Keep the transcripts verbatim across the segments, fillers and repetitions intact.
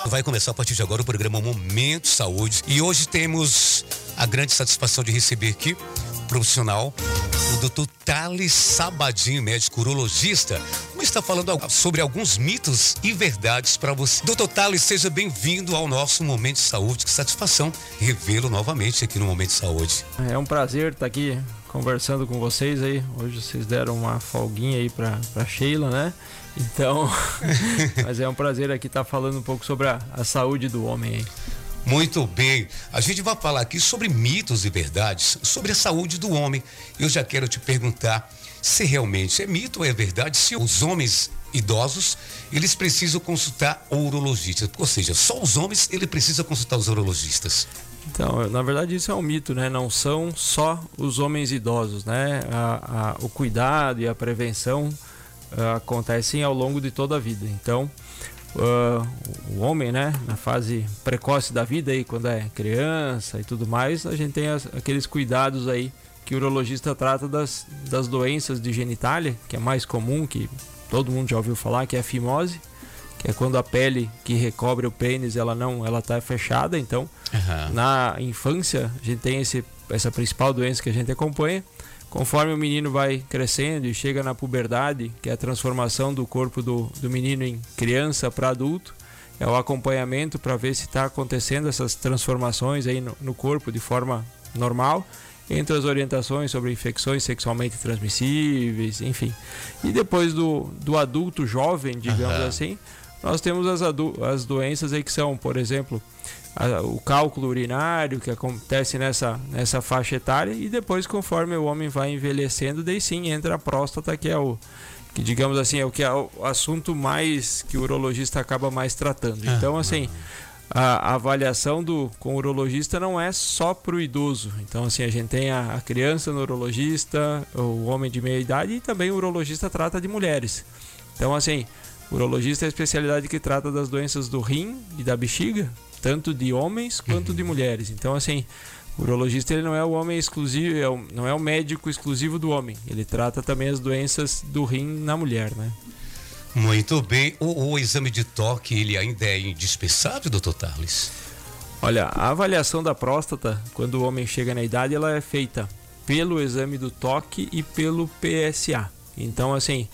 Vai começar a partir de agora o programa Momento Saúde e hoje temos a grande satisfação de receber aqui um profissional, o doutor Thales Sabadin, médico urologista, que está falando sobre alguns mitos e verdades para você. doutor Thales, seja bem-vindo ao nosso Momento Saúde. Que satisfação revê-lo novamente aqui no Momento Saúde. É um prazer estar aqui conversando com vocês aí. Hoje vocês deram uma folguinha aí para para Sheila, né? Então, mas é um prazer aqui estar falando um pouco sobre a, a saúde do homem aí. Muito bem, a gente vai falar aqui sobre mitos e verdades, sobre a saúde do homem. Eu já quero te perguntar se realmente é mito ou é verdade, se os homens idosos, eles precisam consultar o urologista, ou seja, só os homens, ele precisa consultar os urologistas. Então, na verdade isso é um mito, né? Não são só os homens idosos, né? A, a, o cuidado e a prevenção uh, acontecem ao longo de toda a vida. Então, Uh, o homem, né, na fase precoce da vida aí, quando é criança e tudo mais, a gente tem as, aqueles cuidados aí que o urologista trata das, das doenças de genitália, que é mais comum, que todo mundo já ouviu falar, que é a fimose, que é quando a pele que recobre o pênis, ela não, ela tá fechada. Então, uhum. Na infância a gente tem esse, essa principal doença que a gente acompanha. Conforme o menino vai crescendo e chega na puberdade, que é a transformação do corpo do, do menino em criança para adulto, é o acompanhamento para ver se está acontecendo essas transformações aí no, no corpo de forma normal, entre as orientações sobre infecções sexualmente transmissíveis, enfim. E depois do, do adulto jovem, digamos uhum. assim, nós temos as, as doenças aí que são, por exemplo, a, o cálculo urinário, que acontece nessa, nessa faixa etária, e depois, conforme o homem vai envelhecendo, daí sim entra a próstata, que é o que, digamos assim, é o que é o assunto mais que o urologista acaba mais tratando. Então, assim, a, a avaliação do, com o urologista não é só para o idoso. Então, assim, a gente tem a, a criança no urologista, o homem de meia idade, e também o urologista trata de mulheres. Então, assim, o urologista é a especialidade que trata das doenças do rim e da bexiga, tanto de homens quanto uhum. de mulheres. Então, assim, o urologista ele não é o homem exclusivo, é o, não é o médico exclusivo do homem. Ele trata também as doenças do rim na mulher, né? Muito bem. O, o exame de toque, ele ainda é indispensável, doutor Thales? Olha, a avaliação da próstata, quando o homem chega na idade, ela é feita pelo exame do toque e pelo P S A. Então, assim,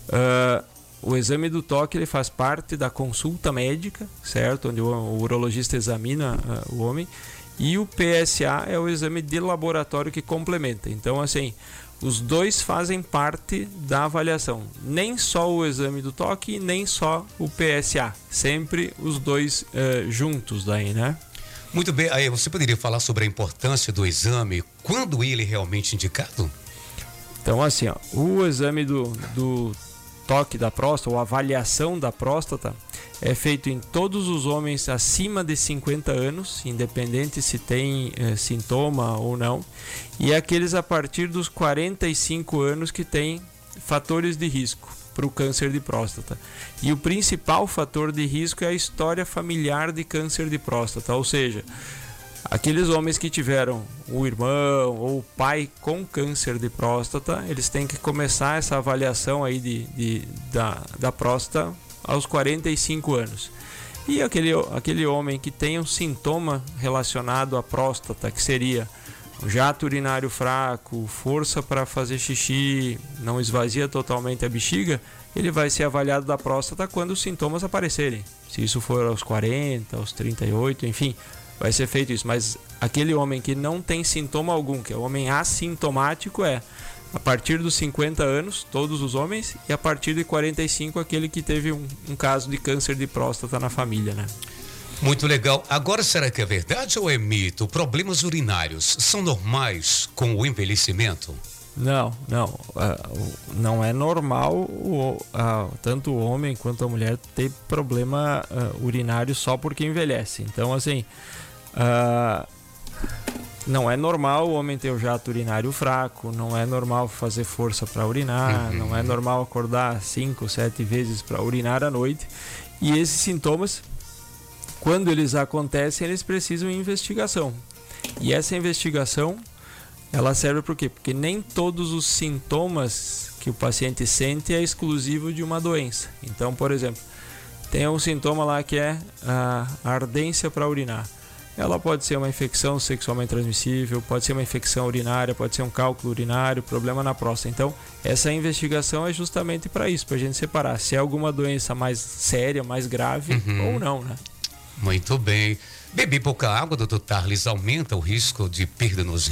uh, o exame do toque ele faz parte da consulta médica, certo? Onde o, o urologista examina uh, o homem. E o P S A é o exame de laboratório que complementa. Então, assim, os dois fazem parte da avaliação. Nem só o exame do toque, nem só o P S A. Sempre os dois uh, juntos daí, né? Muito bem. Aí você poderia falar sobre a importância do exame, quando ele é realmente indicado? Então, assim, ó, o exame do... do toque da próstata, ou avaliação da próstata, é feito em todos os homens acima de cinquenta anos, independente se tem eh, sintoma ou não, e aqueles a partir dos quarenta e cinco anos que têm fatores de risco para o câncer de próstata. E o principal fator de risco é a história familiar de câncer de próstata, ou seja, aqueles homens que tiveram o irmão ou o pai com câncer de próstata, eles têm que começar essa avaliação aí de, de, da, da próstata aos quarenta e cinco anos. E aquele, aquele homem que tem um sintoma relacionado à próstata, que seria um jato urinário fraco, força para fazer xixi, não esvazia totalmente a bexiga, ele vai ser avaliado da próstata quando os sintomas aparecerem. Se isso for aos quarenta, aos trinta e oito, enfim, vai ser feito isso. Mas aquele homem que não tem sintoma algum, que é o homem assintomático, é a partir dos cinquenta anos, todos os homens, e a partir de quarenta e cinco, aquele que teve um, um caso de câncer de próstata na família, né? Muito legal. Agora, será que é verdade ou é mito? Problemas urinários são normais com o envelhecimento? Não, não. Uh, não é normal o, uh, tanto o homem quanto a mulher ter problema uh, urinário só porque envelhece. Então, assim, uh, não é normal o homem ter o jato urinário fraco, não é normal fazer força para urinar, uhum. não é normal acordar cinco, sete vezes para urinar à noite. E esses sintomas, quando eles acontecem, eles precisam de investigação. E essa investigação, ela serve por quê? Porque nem todos os sintomas que o paciente sente é exclusivo de uma doença. Então, por exemplo, tem um sintoma lá que é a ardência para urinar. Ela pode ser uma infecção sexualmente transmissível, pode ser uma infecção urinária, pode ser um cálculo urinário, problema na próstata. Então, essa investigação é justamente para isso, para a gente separar se é alguma doença mais séria, mais grave uhum. ou não, né? Muito bem. Beber pouca água, doutor Tarles, aumenta o risco de perda nos